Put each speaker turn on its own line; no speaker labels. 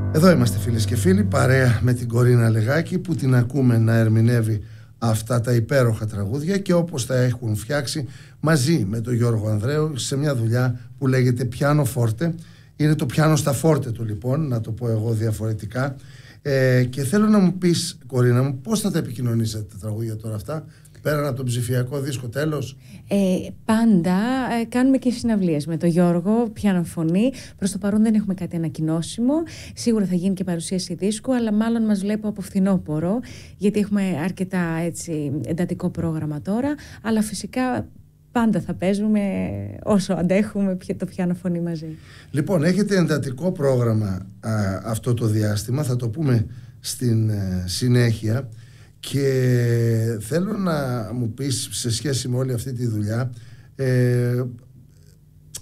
Εδώ είμαστε φίλες και φίλοι, παρέα με την Κορίνα Λεγάκη, που την ακούμε να ερμηνεύει αυτά τα υπέροχα τραγούδια και όπως τα έχουν φτιάξει μαζί με τον Γιώργο Ανδρέου σε μια δουλειά που λέγεται πιάνο φόρτε. Είναι το πιάνο στα φόρτε του, λοιπόν, να το πω εγώ διαφορετικά. Και θέλω να μου πεις, Κορίνα μου, πώς θα τα επικοινωνήσετε τα τραγούδια τώρα αυτά, πέραν από τον ψηφιακό δίσκο, τέλος?
Πάντα κάνουμε και συναυλίες με τον Γιώργο, πιάνο φωνή. Προς το παρόν δεν έχουμε κάτι ανακοινώσιμο. Σίγουρα θα γίνει και παρουσίαση δίσκου, αλλά μάλλον μας βλέπω από φθινόπωρο, γιατί έχουμε αρκετά εντατικό πρόγραμμα τώρα. Αλλά φυσικά πάντα θα παίζουμε όσο αντέχουμε το πιάνο φωνή μαζί.
Λοιπόν, έχετε εντατικό πρόγραμμα αυτό το διάστημα, θα το πούμε στην συνέχεια. Και θέλω να μου πεις, σε σχέση με όλη αυτή τη δουλειά,